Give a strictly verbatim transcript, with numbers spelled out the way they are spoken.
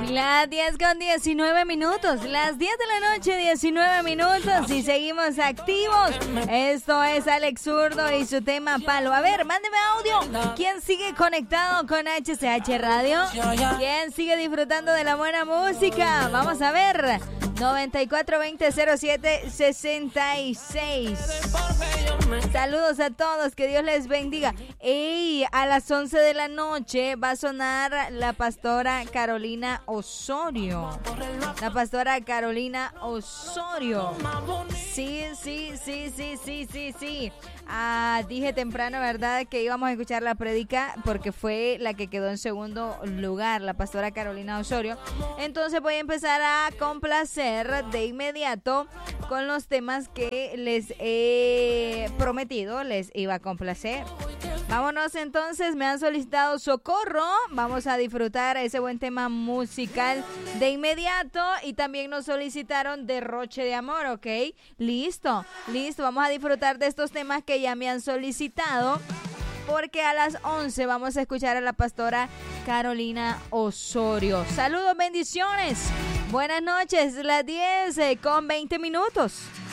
Las diez con diecinueve minutos, las diez de la noche, diecinueve minutos y seguimos activos. Esto es Alex Zurdo y su tema Palo. A ver, mándeme audio. ¿Quién sigue conectado con H C H Radio? ¿Quién sigue disfrutando de la buena música? Vamos a ver. noventa y cuatro veinte cero siete sesenta y seis. Saludos a todos, que Dios les bendiga. Ey, a las once de la noche va a sonar la pastora Carolina Osorio. La pastora Carolina Osorio. Sí, sí, sí, sí, sí, sí, sí. Ah, dije temprano, ¿verdad?, que íbamos a escuchar la prédica porque fue la que quedó en segundo lugar, la pastora Carolina Osorio. Entonces voy a empezar a complacer de inmediato con los temas que les he prometido, les iba a complacer. Vámonos entonces, me han solicitado Socorro. Vamos a disfrutar ese buen tema musical de inmediato. Y también nos solicitaron Derroche de Amor, ¿ok? Listo, listo, vamos a disfrutar de estos temas que ya me han solicitado, porque a las once vamos a escuchar a la pastora Carolina Osorio. Saludos, bendiciones. Buenas noches, las diez con veinte minutos.